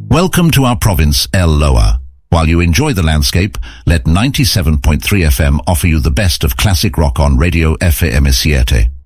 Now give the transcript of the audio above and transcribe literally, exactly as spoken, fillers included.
Welcome to our province, El Loa. While you enjoy the landscape, let ninety-seven point three F M offer you the best of classic rock on Radio F M siete.